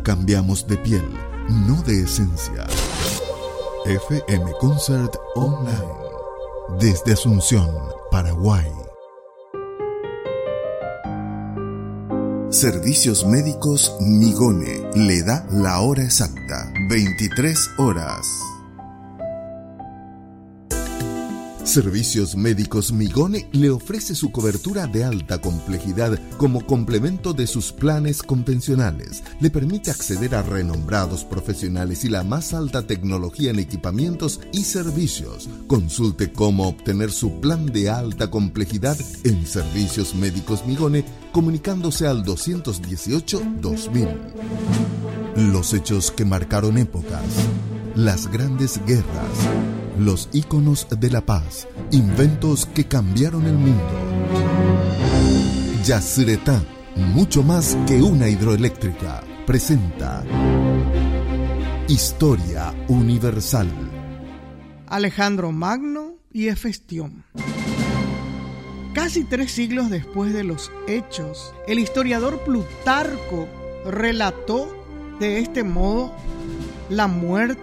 Cambiamos de piel, no de esencia. FM Concert Online. Desde Asunción, Paraguay. Servicios Médicos Migone. Le da la hora exacta. 23 horas. Servicios Médicos Migone le ofrece su cobertura de alta complejidad como complemento de sus planes convencionales. Le permite acceder a renombrados profesionales y la más alta tecnología en equipamientos y servicios. Consulte cómo obtener su plan de alta complejidad en Servicios Médicos Migone comunicándose al 218-2000. Los hechos que marcaron épocas, las grandes guerras, los íconos de la paz, inventos que cambiaron el mundo. Yacyretá, mucho más que una hidroeléctrica, presenta Historia Universal. Alejandro Magno y Hefestión. Casi 3 siglos después de los hechos, el historiador Plutarco relató de este modo la muerte